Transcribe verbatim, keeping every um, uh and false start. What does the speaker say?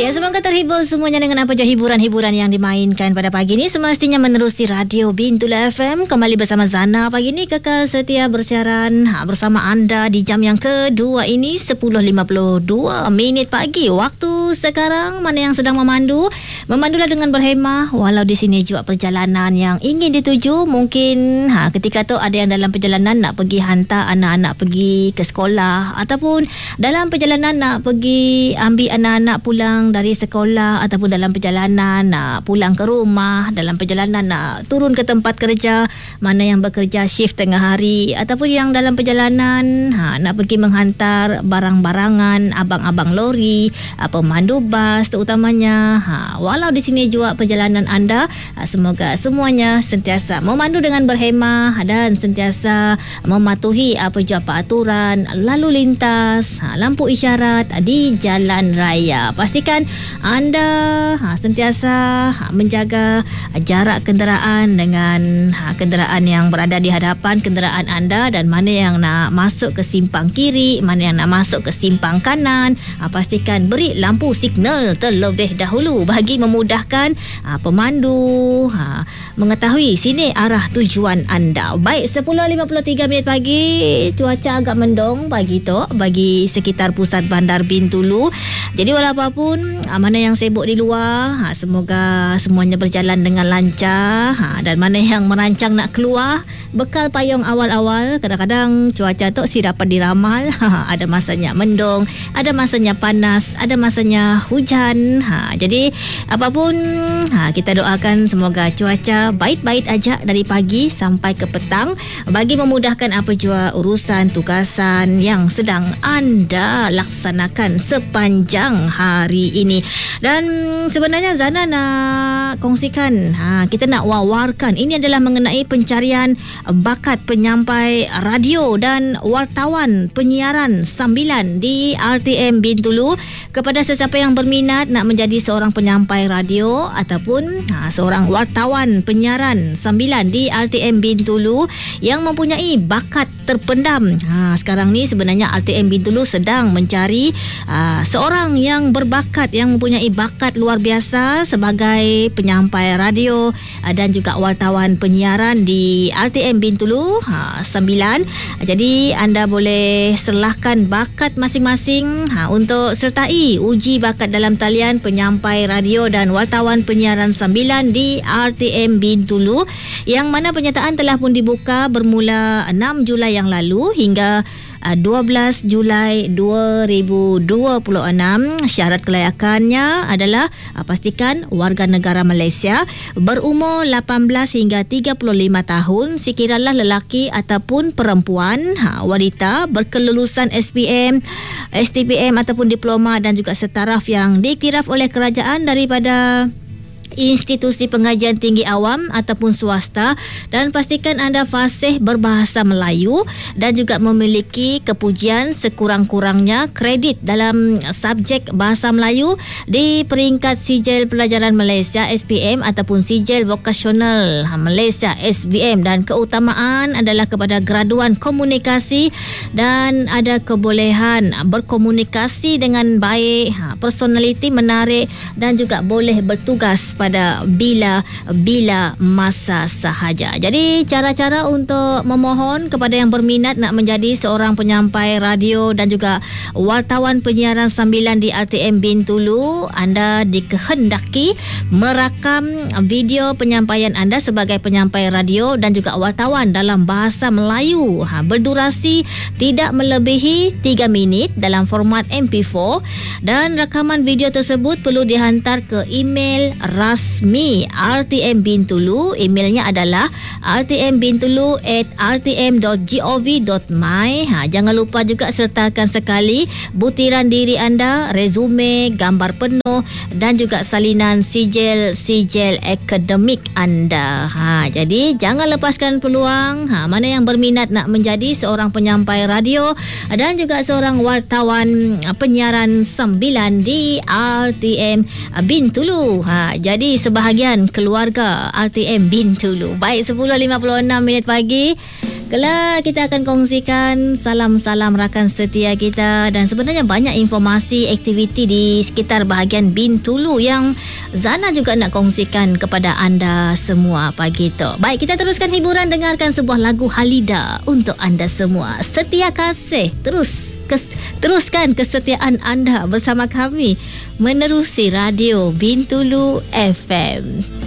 Ya, semoga terhibur semuanya dengan apa je hiburan-hiburan yang dimainkan pada pagi ini. Semestinya menerusi Radio Bintulu F M. Kembali bersama Zana pagi ini, kekal setia bersiaran bersama anda di jam yang kedua ini, sepuluh lima puluh dua minit pagi. Waktu sekarang, mana yang sedang memandu, memandulah dengan berhemah. Walau di sini juga perjalanan yang ingin dituju. Mungkin ha, ketika tu ada yang dalam perjalanan nak pergi hantar anak-anak pergi ke sekolah, ataupun dalam perjalanan nak pergi ambil anak-anak pulang dari sekolah, ataupun dalam perjalanan nak pulang ke rumah, dalam perjalanan nak turun ke tempat kerja, mana yang bekerja shift tengah hari, ataupun yang dalam perjalanan ha, nak pergi menghantar barang-barangan, abang-abang lori, pemandu bas terutamanya. Ha, walau di sini juga perjalanan anda, ha, semoga semuanya sentiasa memandu dengan berhemah dan sentiasa mematuhi apa je peraturan lalu lintas, ha, lampu isyarat di jalan raya. Pastikan anda ha, sentiasa ha, menjaga jarak kenderaan dengan ha, kenderaan yang berada di hadapan kenderaan anda, dan mana yang nak masuk ke simpang kiri, mana yang nak masuk ke simpang kanan, ha, pastikan beri lampu signal terlebih dahulu bagi memudahkan ha, pemandu ha, mengetahui sini arah tujuan anda. Baik, sepuluh lima puluh tiga minit pagi, cuaca agak mendung pagi tu bagi sekitar pusat Bandar Bintulu. Jadi walaupun mana yang sibuk di luar, ha, semoga semuanya berjalan dengan lancar, ha, dan mana yang merancang nak keluar, bekal payung awal-awal. Kadang-kadang cuaca tu si dapat diramal, ha, ada masanya mendung, ada masanya panas, ada masanya hujan, ha, jadi apapun, ha, kita doakan semoga cuaca baik-baik aja dari pagi sampai ke petang bagi memudahkan apa jua urusan tugasan yang sedang anda laksanakan sepanjang hari ini. Dan sebenarnya Zana nak kongsikan, ha, kita nak wawarkan, ini adalah mengenai pencarian bakat penyampai radio dan wartawan penyiaran sambilan di R T M Bintulu. Kepada sesiapa yang berminat nak menjadi seorang penyampai radio ataupun ha, seorang wartawan penyiaran sambilan di R T M Bintulu yang mempunyai bakat terpendam, ha, sekarang ni sebenarnya R T M Bintulu sedang mencari ha, seorang yang berbakat, yang mempunyai bakat luar biasa sebagai penyampai radio dan juga wartawan penyiaran di R T M Bintulu ha, sembilan. Jadi anda boleh serlahkan bakat masing-masing ha, untuk sertai uji bakat dalam talian penyampai radio dan wartawan penyiaran sembilan di R T M Bintulu, yang mana penyertaan telah pun dibuka bermula enam Julai yang lalu hingga dua belas Julai dua ribu dua puluh enam. Syarat kelayakannya adalah uh, pastikan warga negara Malaysia berumur lapan belas hingga tiga puluh lima tahun, sekiralah lelaki ataupun perempuan, ha, wanita berkelulusan S P M, S T P M ataupun diploma dan juga setaraf yang diiktiraf oleh kerajaan daripada institusi pengajian tinggi awam ataupun swasta, dan pastikan anda fasih berbahasa Melayu dan juga memiliki kepujian sekurang-kurangnya kredit dalam subjek bahasa Melayu di peringkat Sijil Pelajaran Malaysia S P M ataupun Sijil Vokasional Malaysia S V M, dan keutamaan adalah kepada graduan komunikasi dan ada kebolehan berkomunikasi dengan baik, personaliti menarik dan juga boleh bertugas pada bila-bila masa sahaja. Jadi cara-cara untuk memohon kepada yang berminat nak menjadi seorang penyampai radio dan juga wartawan penyiaran sambilan di R T M Bintulu, anda dikehendaki merakam video penyampaian anda sebagai penyampai radio dan juga wartawan dalam bahasa Melayu, ha, berdurasi tidak melebihi tiga minit dalam format M P four, dan rakaman video tersebut perlu dihantar ke email rasmi R T M Bintulu. Emailnya adalah r t m bintulu at r t m dot gov dot my. Ha, jangan lupa juga sertakan sekali butiran diri anda, resume, gambar penuh dan juga salinan sijil-sijil akademik anda. Ha, jadi jangan lepaskan peluang. Ha, mana yang berminat nak menjadi seorang penyampai radio dan juga seorang wartawan penyiaran sembilan di R T M Bintulu. Ha, jadi sebahagian keluarga R T M Bintulu. Baik, sepuluh lima puluh enam minit pagi. Kelak kita akan kongsikan salam-salam rakan setia kita dan sebenarnya banyak informasi aktiviti di sekitar bahagian Bintulu yang Zana juga nak kongsikan kepada anda semua pagi tu. Baik, kita teruskan hiburan, dengarkan sebuah lagu Halida untuk anda semua. Setia kasih, terus kes, teruskan kesetiaan anda bersama kami menerusi Radio Bintulu F M.